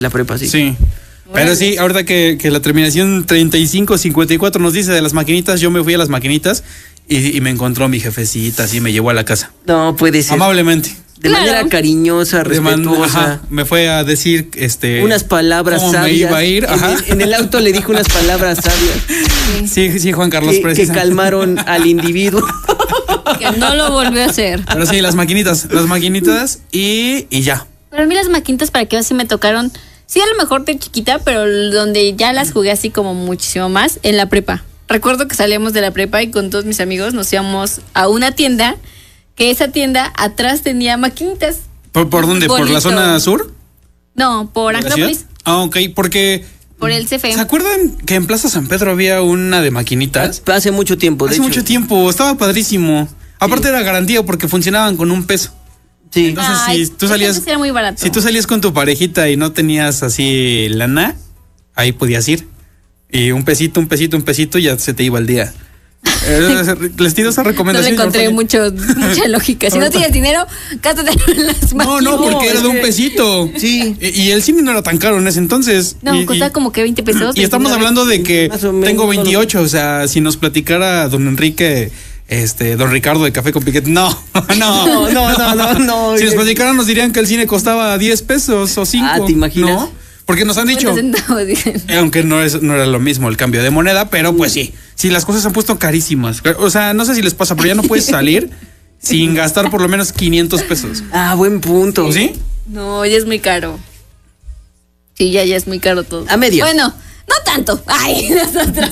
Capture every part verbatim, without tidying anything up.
La prepa, sí. Sí. Pero sí, ahorita que, que la terminación treinta y cinco cincuenta y cuatro nos dice de las maquinitas, yo me fui a las maquinitas y, y me encontró mi jefecita, así me llevó a la casa. No, puede ser. Amablemente. De Claro. manera cariñosa, respetuosa. Ajá, me fue a decir este unas palabras cómo sabias. me iba a ir. Ajá. En, el, en el auto le dijo unas palabras sabias. Sí, sí, Juan Carlos, que, que precisa. calmaron al individuo. Que no lo volvió a hacer. Pero sí, las maquinitas, las maquinitas y, y ya. Pero a mí las maquinitas para que así me tocaron, sí a lo mejor de chiquita, pero donde ya las jugué así como muchísimo más, en la prepa. Recuerdo que salíamos de la prepa y con todos mis amigos nos íbamos a una tienda, que esa tienda atrás tenía maquinitas. ¿Por, por dónde? ¿Por Bonito. la zona sur? No, por ¿De la Acrópolis, ciudad? Ah, ok, porque... por el C F E. ¿Se acuerdan que en Plaza San Pedro había una de maquinitas? Hace mucho tiempo, de Hace hecho. mucho tiempo, estaba padrísimo. Aparte era garantía porque funcionaban con un peso. Sí. Entonces, Ay, si tú ese salías... antes era muy barato. Si tú salías con tu parejita y no tenías así lana, ahí podías ir. Y un pesito, un pesito, un pesito, ya se te iba el día. Eh, Les tiro esa No le recomendación. encontré Orfani. mucho, mucha lógica. Si no tienes dinero, gástate en las No, maquinitas. no, porque era de un es que- pesito. Sí. Y, y el cine no era tan caro en ese entonces. No, y, costaba y- como que veinte pesos. Y estamos hablando de que Más o menos, tengo no lo- veintiocho, o sea, si nos platicara don Enrique, este, don Ricardo de Café con Piquete, no, no, No, no, no, no, no. Si nos platicaran nos dirían que el cine costaba diez pesos o cinco. Ah, ¿te imaginas? ¿No? Porque nos han dicho, cincuenta centavos, dicen. eh, aunque no, es, no era lo mismo el cambio de moneda, pero pues sí, sí, las cosas se han puesto carísimas. O sea, no sé si les pasa, pero ya no puedes salir sin gastar por lo menos quinientos pesos. Ah, buen punto. ¿Sí? No, ya es muy caro. Sí, ya, ya es muy caro todo. A medias. Bueno, no tanto. Ay, nosotros.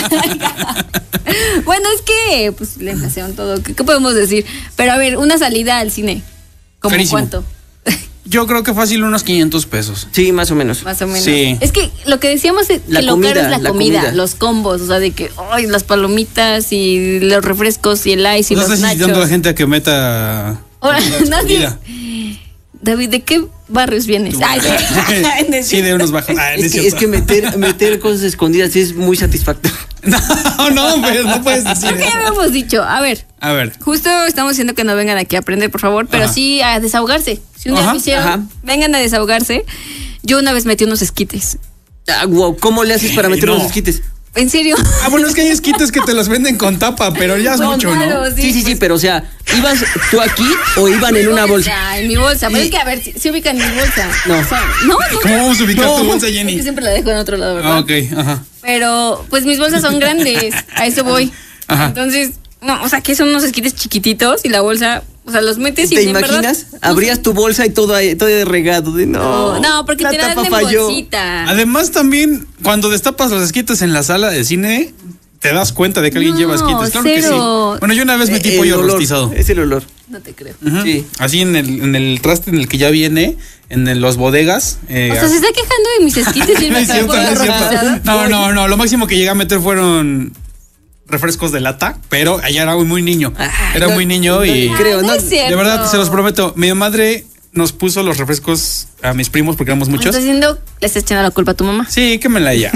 Bueno, es que, pues, la inflación, todo. ¿Qué, qué podemos decir? Pero a ver, una salida al cine. ¿Cómo Carísimo. cuánto? Yo creo que fácil unos quinientos pesos. Sí, más o menos. Más o menos. Sí. Es que lo que decíamos es La que lo comida, caro es la, la comida, comida. los combos, o sea, de que, ay, las palomitas y los refrescos y el ice y No los estás incitando a la nachos. gente a que meta Ahora, la nadie. comida. David, ¿de qué barrios vienes? Ay, Sí, de unos bajos. Ah, no Es es que, es cierto. que meter, meter cosas escondidas sí es muy satisfactorio. No, no, pero no puedes decir Creo que ya eso. habíamos dicho, a ver, A ver. justo estamos diciendo que no vengan aquí a aprender, por favor, pero Ajá. sí a desahogarse. Si un día Ajá, lo hicieron, ajá. vengan a desahogarse. Yo una vez metí unos esquites. Ah, wow, ¿cómo le haces para Ay, meter no. los esquites? ¿En serio? Ah, bueno, es que hay esquites que te los venden con tapa, pero ya es No, mucho, claro, ¿no? Sí, sí, sí, pero o sea, ¿ibas tú aquí o iban en una bolsa? En mi bolsa. Pero Y- es que a ver, si, si ubican mi bolsa. No. O sea, no, no. ¿Cómo vamos a ubicar No, tu bolsa, Es que Jenny? siempre la dejo en otro lado, ¿verdad? Ah, ok, ajá. Pero, pues mis bolsas son grandes. A eso voy. Ajá. Entonces, no, o sea, que son unos esquites chiquititos y la bolsa, o sea, los metes y ¿Te en verdad, imaginas? no Abrías tu bolsa y todo ahí, todo regado. De, no, No, no, porque la te la dan tapa en falló. bolsita. Además, también, cuando destapas los esquites en la sala de cine, te das cuenta de que alguien No, lleva esquites. Claro que cero. sí. Bueno, yo una vez metí Eh, el pollo olor, rostizado. Es el olor. No te creo. Ujú. Sí. Así en el, en el traste en el que ya viene, en el- los bodegas. eh, O sea, se está quejando de mis esquites y él no me es está cierto, no es cierto. rostizado. No, no, no. Lo máximo que llegué a meter fueron refrescos de lata, pero allá era muy, muy niño. Era no, muy niño y. no creo, no ¿no? es cierto. De verdad, se los prometo. Mi madre nos puso los refrescos a mis primos porque éramos ¿Me muchos. estás diciendo, le estás echando la culpa a tu mamá? Sí, quémela ya.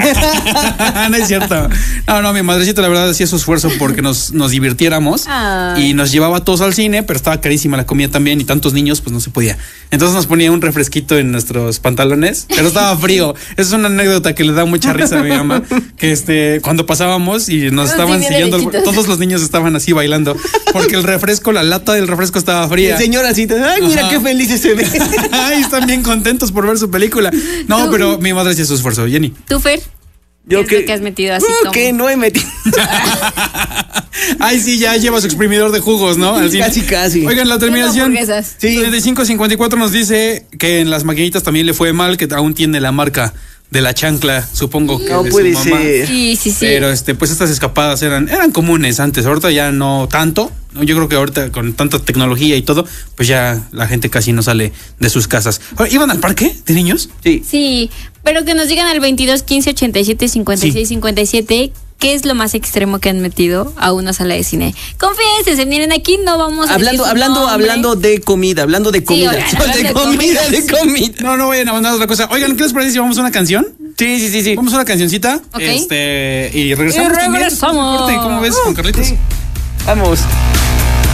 No es cierto. No, no, mi madrecita la verdad hacía su esfuerzo porque nos, nos divirtiéramos Ay. y nos llevaba a todos al cine, pero estaba carísima la comida también y tantos niños pues no se podía. Entonces nos ponía un refresquito en nuestros pantalones, pero estaba frío. Esa es una anécdota que le da mucha risa a mi mamá, que este cuando pasábamos y nos Sí, estaban bien siguiendo, derechitos. todos los niños estaban así bailando porque el refresco, la lata del refresco estaba Y fría. el señor así, ay, mira Ajá. qué felices se ve. Ay, están bien contentos por ver su película. No, Tú- pero mi madre hacía su esfuerzo, Jenny. ¿Tú, Fer? Yo ¿Qué es lo que has metido así Uh, como? que no he metido. Ay, sí, ya lleva su exprimidor de jugos, ¿no? Al cine. Casi, casi. Oigan, la terminación. hamburguesas. Sí. treinta y cinco cincuenta y cuatro nos dice que en las maquinitas también le fue mal, que aún tiene la marca de la chancla, supongo que No de su puede mamá. ser. Sí, sí, sí. Pero este, pues estas escapadas eran, eran comunes antes, ahorita ya no tanto. ¿no? Yo creo que ahorita con tanta tecnología y todo, pues ya la gente casi no sale de sus casas. Ahora, ¿iban al parque de niños? Sí. Sí, pero que nos digan al veintidós quince ochenta y siete cincuenta y seis cincuenta y siete qué es lo más extremo que han metido a una sala de cine. Confiénsense, miren, aquí no vamos a Hablando, decir su hablando, nombre. hablando de comida, hablando de comida. oigan, de hablando de comida, comida. de comida. No, no vayan a mandar otra cosa. Oigan, ¿qué les parece si vamos a una canción? Sí, sí, sí, sí. Vamos a una cancioncita. Ok. Este, y regresamos. Y también. regresamos. Corte, ¿cómo ves, Juan Carlitos? Sí. Vamos.